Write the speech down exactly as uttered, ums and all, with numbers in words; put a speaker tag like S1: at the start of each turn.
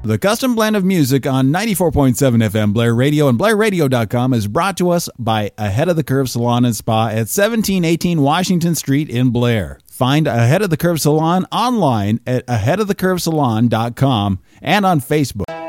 S1: The Custom Blend of Music on ninety-four point seven F M Blair Radio and Blair Radio dot com is brought to us by Ahead of the Curve Salon and Spa at seventeen eighteen Washington Street in Blair. Find Ahead of the Curve Salon online at ahead of the curve salon dot com and on Facebook.